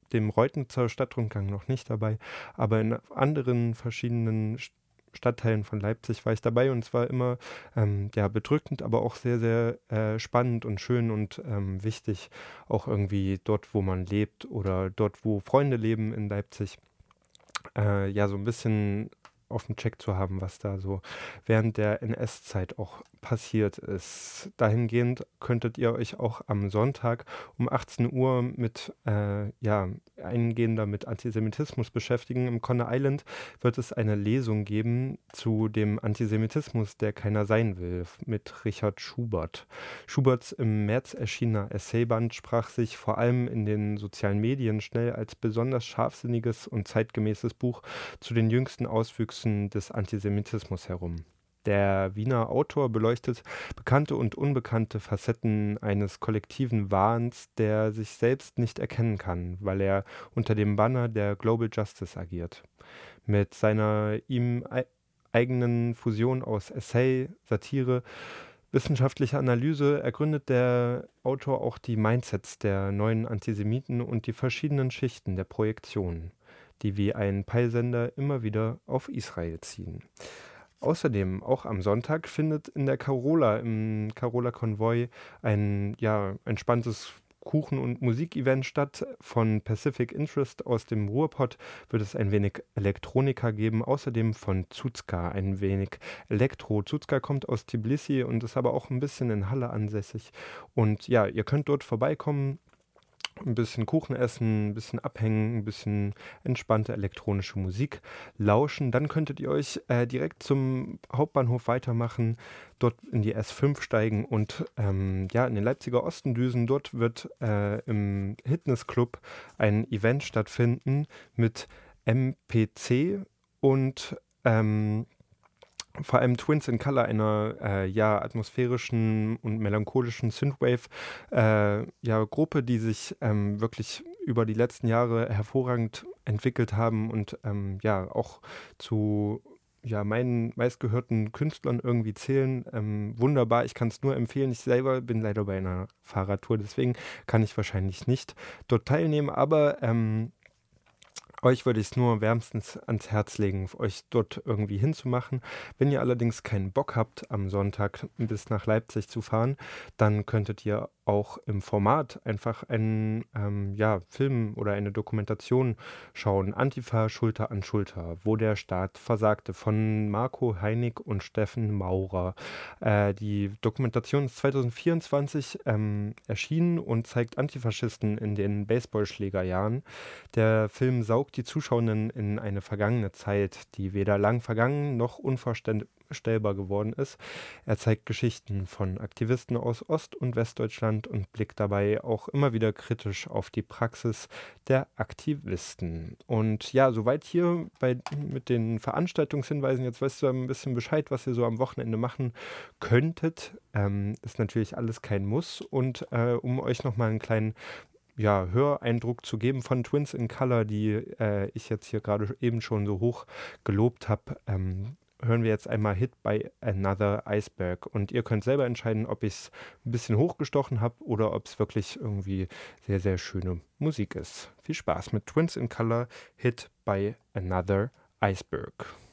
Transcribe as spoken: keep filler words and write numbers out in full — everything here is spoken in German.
dem Reutnitzer Stadtrundgang noch nicht dabei, aber in anderen verschiedenen St Stadtteilen von Leipzig war ich dabei und es war immer, ähm, ja, bedrückend, aber auch sehr, sehr, äh, spannend und schön und, ähm, wichtig, auch irgendwie dort, wo man lebt oder dort, wo Freunde leben in Leipzig, äh, ja, so ein bisschen auf dem Check zu haben, was da so während der N S-Zeit auch passiert ist. Dahingehend könntet ihr euch auch am Sonntag um achtzehn Uhr mit, äh, ja, eingehender mit Antisemitismus beschäftigen. Im Conner Island wird es eine Lesung geben zu dem Antisemitismus, der keiner sein will, f mit Richard Schubert. Schuberts im März erschienener Essayband sprach sich vor allem in den sozialen Medien schnell als besonders scharfsinniges und zeitgemäßes Buch zu den jüngsten Auswüchsen des Antisemitismus herum. Der Wiener Autor beleuchtet bekannte und unbekannte Facetten eines kollektiven Wahns, der sich selbst nicht erkennen kann, weil er unter dem Banner der Global Justice agiert. Mit seiner ihm ei eigenen Fusion aus Essay, Satire, wissenschaftlicher Analyse ergründet der Autor auch die Mindsets der neuen Antisemiten und die verschiedenen Schichten der Projektion, die wie ein Peilsender immer wieder auf Israel ziehen. Außerdem, auch am Sonntag, findet in der Carola, im Carola Konvoi, ein, ja, entspanntes Kuchen- und Musikevent statt. Von Pacific Interest aus dem Ruhrpott wird es ein wenig Elektronika geben, außerdem von Zuzka ein wenig Elektro. Zuzka kommt aus Tbilisi und ist aber auch ein bisschen in Halle ansässig. Und ja, ihr könnt dort vorbeikommen, ein bisschen Kuchen essen, ein bisschen abhängen, ein bisschen entspannte elektronische Musik lauschen. Dann könntet ihr euch äh, direkt zum Hauptbahnhof weitermachen, dort in die S fünf steigen und ähm, ja, in den Leipziger Osten düsen. Dort wird äh, im Hitness-Club ein Event stattfinden mit M P C und ähm, vor allem Twins in Colour, einer äh, ja, atmosphärischen und melancholischen Synthwave, äh, ja, Gruppe, die sich ähm, wirklich über die letzten Jahre hervorragend entwickelt haben und ähm, ja auch zu ja, meinen meistgehörten Künstlern irgendwie zählen. Ähm, wunderbar, ich kann es nur empfehlen. Ich selber bin leider bei einer Fahrradtour, deswegen kann ich wahrscheinlich nicht dort teilnehmen, aber ähm, euch würde ich es nur wärmstens ans Herz legen, euch dort irgendwie hinzumachen. Wenn ihr allerdings keinen Bock habt, am Sonntag bis nach Leipzig zu fahren, dann könntet ihr auch im Format einfach einen ähm, ja, Film oder eine Dokumentation schauen. Antifa Schulter an Schulter, wo der Staat versagte, von Marco Heinig und Steffen Maurer. Äh, die Dokumentation ist zwanzig vierundzwanzig ähm, erschienen und zeigt Antifaschisten in den Baseballschlägerjahren. Der Film saugt die Zuschauenden in eine vergangene Zeit, die weder lang vergangen noch unvorstellbar geworden ist. Er zeigt Geschichten von Aktivisten aus Ost- und Westdeutschland und blickt dabei auch immer wieder kritisch auf die Praxis der Aktivisten. Und ja, soweit hier bei, mit den Veranstaltungshinweisen. Jetzt weißt du ein bisschen Bescheid, was ihr so am Wochenende machen könntet. Ähm, ist natürlich alles kein Muss. Und äh, um euch nochmal einen kleinen ja, Höreindruck zu geben von Twins in Colour, die äh, ich jetzt hier gerade eben schon so hoch gelobt habe, ähm, hören wir jetzt einmal Hit by Another Iceberg. Und ihr könnt selber entscheiden, ob ich es ein bisschen hochgestochen habe oder ob es wirklich irgendwie sehr, sehr schöne Musik ist. Viel Spaß mit Twins in Colour, Hit by Another Iceberg.